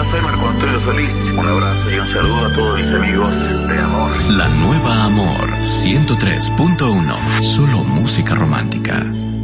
soy Marco Antonio Solís. Un abrazo y un saludo a todos mis amigos de Amor. La nueva Amor 103.1. Solo música romántica.